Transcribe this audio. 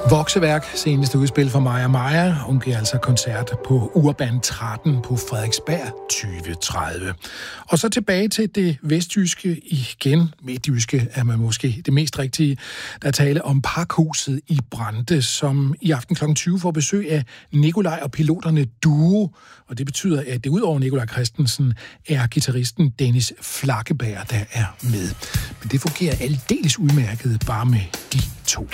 Vokseværk, seneste udspil for Maja Maja. Hun giver altså koncert på Urban 13 på Frederiksberg 2030. Og så tilbage til det vestjyske igen. Midtjyske er man måske det mest rigtige. Der tale om Pakhuset i Brande, som i aften kl. 20 får besøg af Nikolaj og piloterne Duo. Og det betyder, at det udover Nikolaj Christensen er guitaristen Dennis Flakkeberg, der er med. Men det fungerer aldeles udmærket bare med de to.